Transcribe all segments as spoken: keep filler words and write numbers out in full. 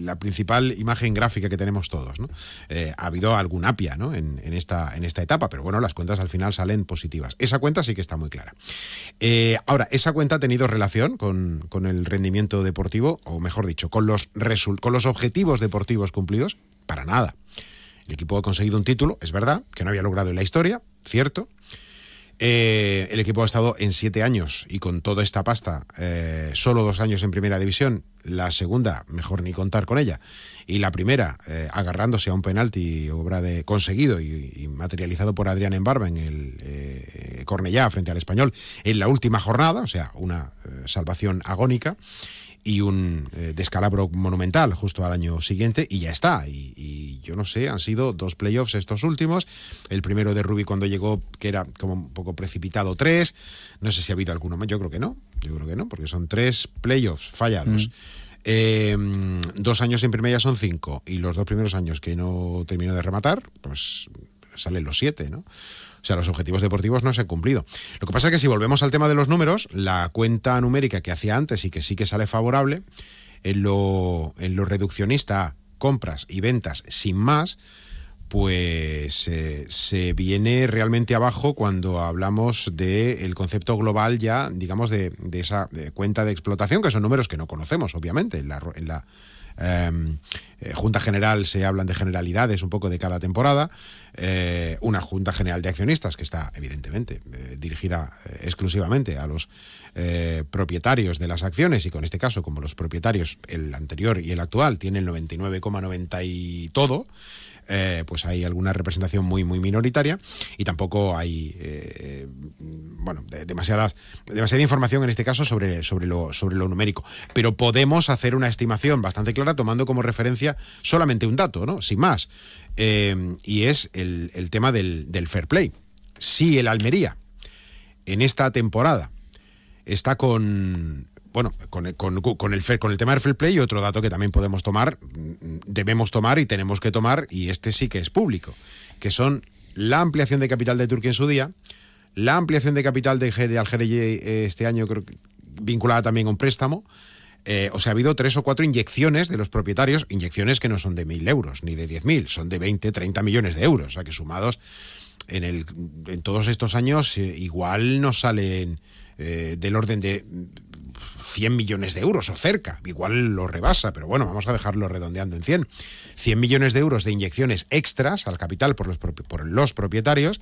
la principal imagen gráfica que tenemos todos, ¿no? Eh, ha habido algún apia, ¿no? en, en, esta, en esta etapa, pero bueno, las cuentas al final salen positivas. Esa cuenta sí que está muy clara. Eh, ahora, esa cuenta ha tenido relación con, con el rendimiento deportivo, o mejor dicho, con los, resul- con los objetivos deportivos cumplidos, para nada. El equipo ha conseguido un título, es verdad, que no había logrado en la historia, cierto. Eh, el equipo ha estado en siete años y con toda esta pasta, eh, solo dos años en primera división, la segunda, mejor ni contar con ella, y la primera, eh, agarrándose a un penalti, obra de conseguido y, y materializado por Adrián Embarba en el eh, Cornellá frente al Español en la última jornada, o sea, una eh, salvación agónica y un eh, descalabro monumental justo al año siguiente, y ya está. Y, y yo no sé, han sido dos playoffs estos últimos. El primero de Rubí cuando llegó, que era como un poco precipitado, tres. No sé si ha habido alguno más, yo creo que no. Yo creo que no, porque son tres playoffs fallados. Mm. Eh, dos años en primera son cinco, y los dos primeros años que no terminó de rematar, pues salen los siete, ¿no? O sea, los objetivos deportivos no se han cumplido. Lo que pasa es que si volvemos al tema de los números, la cuenta numérica que hacía antes y que sí que sale favorable, en lo, en lo reduccionista, compras y ventas sin más, pues eh, se viene realmente abajo cuando hablamos del concepto global ya, digamos, de, de esa de cuenta de explotación, que son números que no conocemos, obviamente, en la... En la Eh, eh, Junta General se hablan de generalidades un poco de cada temporada, eh, una Junta General de Accionistas que está evidentemente eh, dirigida eh, exclusivamente a los eh, propietarios de las acciones, y con este caso, como los propietarios, el anterior y el actual, tienen noventa y nueve coma noventa y todo, Eh, pues hay alguna representación muy muy minoritaria, y tampoco hay eh, bueno de, demasiadas demasiada información en este caso sobre, sobre, lo, sobre lo numérico, pero podemos hacer una estimación bastante clara tomando como referencia solamente un dato, ¿no? Sin más, eh, y es el, el tema del, del fair play. Si el Almería en esta temporada está con Bueno, con, con, con, el, con el tema del fair play, y otro dato que también podemos tomar, debemos tomar y tenemos que tomar, y este sí que es público, que son la ampliación de capital de Turquía en su día, la ampliación de capital de, de Algeria este año, creo que vinculada también a un préstamo. Eh, o sea, ha habido tres o cuatro inyecciones de los propietarios, inyecciones que no son de mil euros ni de diez mil, son de veinte, treinta millones de euros, o sea, que sumados en, el, en todos estos años eh, igual nos salen eh, del orden de cien millones de euros o cerca, igual lo rebasa, pero bueno, vamos a dejarlo redondeando en cien. cien millones de euros de inyecciones extras al capital por los, por los propietarios,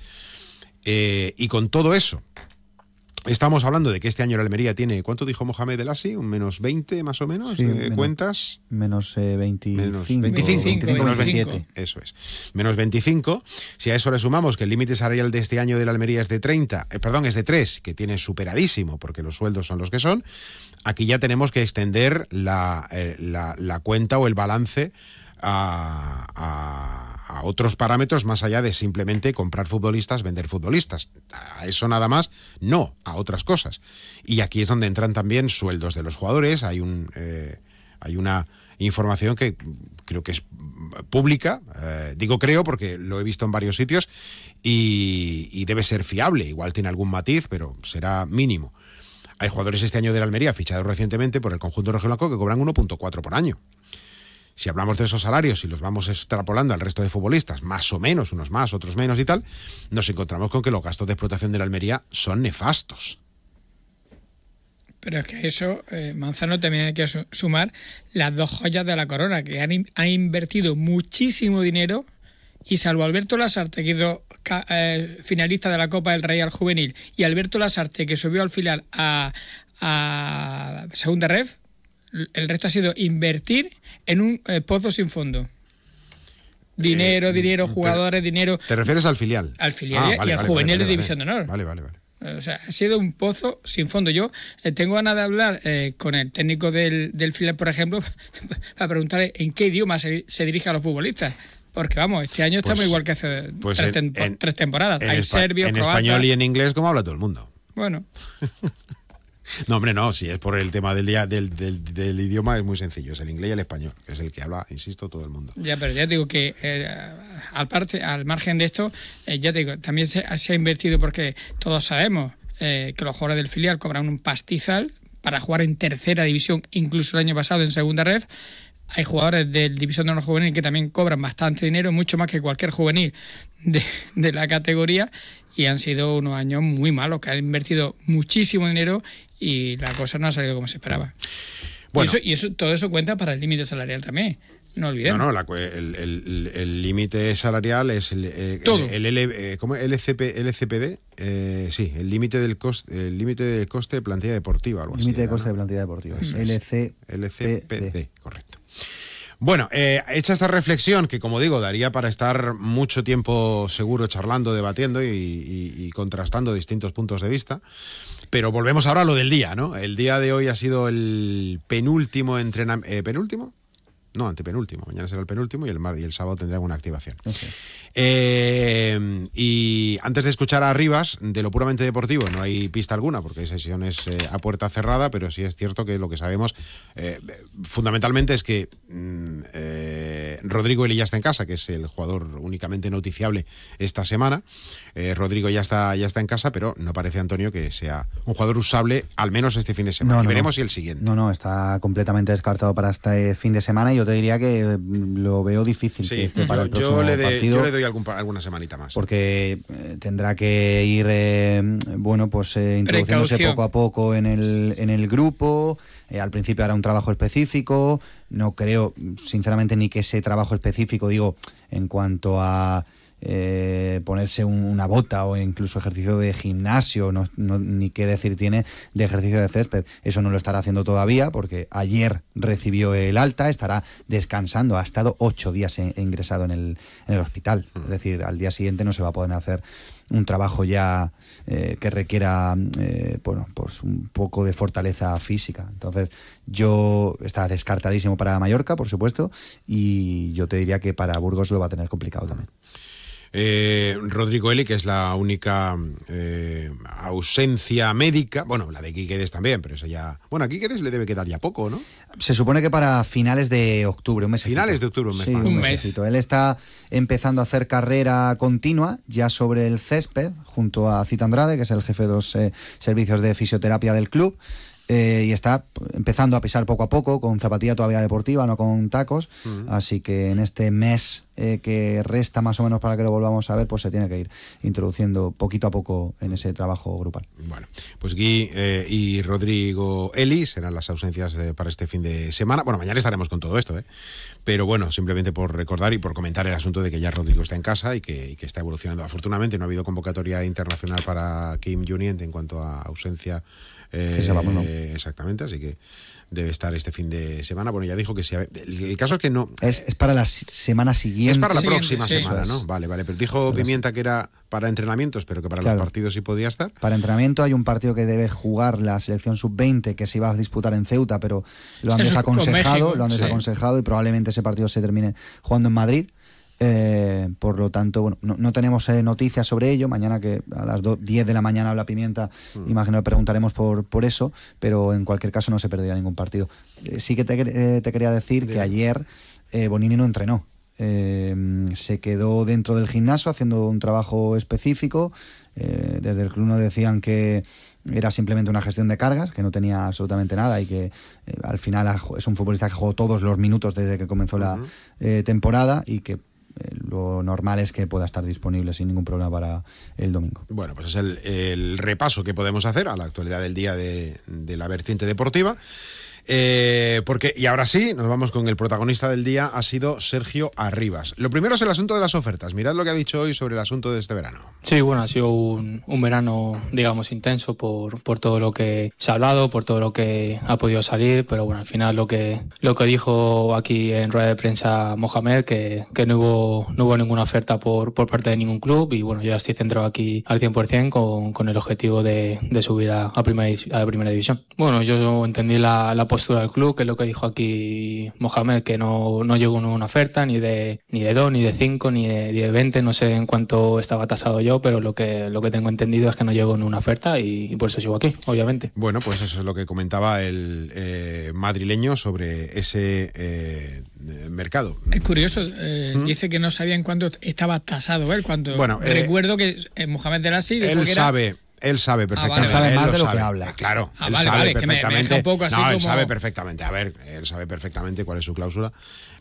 eh, y con todo eso estamos hablando de que este año la Almería tiene, ¿cuánto dijo Mohamed El Assi? Un menos veinte más o menos, sí, eh, menos, cuentas. Menos eh, veinticinco. Menos veinticinco, veinticinco, menos veinte, eso es. Menos veinticinco. Si a eso le sumamos que el límite salarial de este año de la Almería es de treinta, eh, perdón, es de tres, que tiene superadísimo porque los sueldos son los que son, aquí ya tenemos que extender la, eh, la, la cuenta o el balance A, a, a otros parámetros más allá de simplemente comprar futbolistas, vender futbolistas. A eso nada más, no, a otras cosas. Y aquí es donde entran también sueldos de los jugadores. Hay un eh, hay una información que creo que es pública, eh, digo creo porque lo he visto en varios sitios, y, y debe ser fiable. Igual tiene algún matiz, pero será mínimo. Hay jugadores este año de la Almería fichados recientemente por el conjunto rojiblanco que cobran uno coma cuatro por año. Si hablamos de esos salarios y los vamos extrapolando al resto de futbolistas, más o menos, unos más, otros menos y tal, nos encontramos con que los gastos de explotación de la Almería son nefastos. Pero es que eso, eh, Manzano, también hay que sumar las dos joyas de la corona, que han, han invertido muchísimo dinero, y salvo Alberto Lasarte, que hizo eh, finalista de la Copa del Rey al juvenil, y Alberto Lasarte, que subió al final a, a Segunda Ref, el resto ha sido invertir en un eh, pozo sin fondo. Dinero, eh, dinero, jugadores, pero, dinero. ¿Te refieres al filial? Al filial ah, y vale, al vale, juvenil vale, de División vale, de Honor. Vale, vale, vale. O sea, ha sido un pozo sin fondo. Yo eh, tengo ganas de hablar eh, con el técnico del, del filial, por ejemplo, para preguntarle en qué idioma se, se dirige a los futbolistas. Porque vamos, este año estamos pues, igual que hace pues tres, en, tem- en, tres temporadas. En Hay espa- serbios, en croatas. español y en inglés, como habla todo el mundo. Bueno. No, hombre, no, si es por el tema del, día, del, del, del idioma es muy sencillo, es el inglés y el español, que es el que habla, insisto, todo el mundo. Ya, pero ya te digo que eh, al, parte, al margen de esto, eh, ya te digo, también se, se ha invertido, porque todos sabemos eh, que los jugadores del filial cobran un pastizal para jugar en tercera división, incluso el año pasado en segunda ref. hay jugadores del División de Honor Juvenil que también cobran bastante dinero, mucho más que cualquier juvenil de, de la categoría, y han sido unos años muy malos, que han invertido muchísimo dinero y la cosa no ha salido como se esperaba. Bueno. Y, eso, y eso, todo eso cuenta para el límite salarial también. No olvidemos. No, no, la, el límite salarial es el, Todo. el, el, el ¿cómo? L C P, L C P D, eh, sí, el límite del coste, el límite del coste de plantilla deportiva, algo límite así. de coste ¿no? de plantilla deportiva. Eso L C P D, correcto. Bueno, eh, hecha esta reflexión, que como digo, daría para estar mucho tiempo seguro charlando, debatiendo y, y, y contrastando distintos puntos de vista, pero volvemos ahora a lo del día, ¿no? El día de hoy ha sido el penúltimo entrenamiento, eh, ¿penúltimo? No, antepenúltimo. Mañana será el penúltimo y el mar y el sábado tendrá una activación. Okay. Eh, y antes de escuchar a Rivas, de lo puramente deportivo, no hay pista alguna, porque hay sesiones eh, a puerta cerrada, pero sí es cierto que lo que sabemos eh, fundamentalmente es que eh, Rodrigo Eli ya está en casa, que es el jugador únicamente noticiable esta semana. Eh, Rodrigo ya está, ya está en casa, pero no parece, Antonio, que sea un jugador usable al menos este fin de semana. No, y no, veremos no. si el siguiente. No, no, está completamente descartado para este fin de semana y yo te diría que lo veo difícil sí, que esté para yo, el próximo yo le de, partido. Yo le doy algún, alguna semanita más. Porque eh, tendrá que ir, eh, bueno, pues eh, introduciéndose Precaución. poco a poco en el, en el grupo. Eh, al principio hará un trabajo específico. No creo, sinceramente, ni que ese trabajo específico, digo, en cuanto a Eh, ponerse un, una bota o incluso ejercicio de gimnasio, no, no, ni qué decir tiene de ejercicio de césped. Eso no lo estará haciendo todavía porque ayer recibió el alta, estará descansando, ha estado ocho días en, ingresado en el, en el hospital. Es decir, al día siguiente no se va a poder hacer un trabajo ya eh, que requiera eh, bueno, pues un poco de fortaleza física. Entonces, yo está descartadísimo para Mallorca, por supuesto, y yo te diría que para Burgos lo va a tener complicado también. Eh, Rodrigo Eli, que es la única eh, ausencia médica, bueno, la de Quiquedes también, pero eso ya... Bueno, a Quiquedes le debe quedar ya poco, ¿no? Se supone que para finales de octubre, un mes. Finales de octubre, un mes. Sí, más. un, un mesecito. Él está empezando a hacer carrera continua ya sobre el césped, junto a Cita Andrade, que es el jefe de los eh, servicios de fisioterapia del club. Eh, y está empezando a pisar poco a poco, con zapatilla todavía deportiva, no con tacos. Uh-huh. Así que en este mes eh, que resta más o menos para que lo volvamos a ver, pues se tiene que ir introduciendo poquito a poco en ese trabajo grupal. Bueno, pues Gui eh, y Rodrigo Eli serán las ausencias de, para este fin de semana. Bueno, mañana estaremos con todo esto, ¿eh? Pero bueno, simplemente por recordar y por comentar el asunto de que ya Rodrigo está en casa y que, y que está evolucionando. Afortunadamente no ha habido convocatoria internacional para Kim Junient en cuanto a ausencia. Eh, que se va, bueno. Exactamente, así que debe estar este fin de semana. Bueno, ya dijo que sí. El, el caso es que no... Es, es para la semana siguiente. Es para la siguiente, próxima sí. semana, ¿no? Vale, vale. Pero dijo pero Pimienta sí. que era para entrenamientos, pero que para claro. los partidos sí podría estar. Para entrenamiento hay un partido que debe jugar la selección sub veinte que se iba a disputar en Ceuta, pero lo han Eso desaconsejado, México, lo han desaconsejado sí. y probablemente ese partido se termine jugando en Madrid. Eh, por lo tanto, bueno, no, no tenemos eh, noticias sobre ello. Mañana que a las diez de la mañana habla Pimienta, mm. imagino que preguntaremos por, por eso, pero en cualquier caso no se perdería ningún partido. Eh, sí que te, eh, te quería decir de... que ayer eh, Bonini no entrenó. Eh, se quedó dentro del gimnasio haciendo un trabajo específico. Eh, desde el club nos decían que era simplemente una gestión de cargas, que no tenía absolutamente nada y que eh, al final es un futbolista que jugó todos los minutos desde que comenzó la uh-huh. eh, temporada y que Eh, lo normal es que pueda estar disponible sin ningún problema para el domingo. Bueno, pues es el, el repaso que podemos hacer a la actualidad del día de, de la vertiente deportiva. Eh, porque, y ahora sí, nos vamos con el protagonista del día, ha sido Sergio Arribas. Lo primero es el asunto de las ofertas. Mirad lo que ha dicho hoy sobre el asunto de este verano. Sí, bueno, ha sido un, un verano, digamos, intenso por, por todo lo que se ha hablado, por todo lo que ha podido salir, pero bueno, al final lo que, lo que dijo aquí en rueda de prensa Mohamed, que, que no hubo, no hubo ninguna oferta por, por parte de ningún club y bueno, yo ya estoy centrado aquí al cien por ciento con, con el objetivo de, de subir a, a, primera, a primera división. Bueno, yo entendí la, la postura del club, que es lo que dijo aquí Mohamed, que no, no llegó una oferta ni de ni de dos, ni de cinco, ni de, ni de veinte, no sé en cuánto estaba tasado yo, pero lo que lo que tengo entendido es que no llegó una oferta y, y por eso sigo aquí, obviamente. Bueno, pues eso es lo que comentaba el eh, madrileño sobre ese eh, mercado. Es curioso, eh, ¿Mm? dice que no sabía en cuánto estaba tasado él, cuando bueno, recuerdo eh, que eh, Mohamed Delasi dijo él que era... sabe él sabe perfectamente. Ah, vale, él sabe más lo de lo sabe. que habla. Eh, Claro, Ah, él vale, sabe vale, que me- me perfectamente. deja un poco así no, él como- sabe perfectamente. A ver, él sabe perfectamente cuál es su cláusula.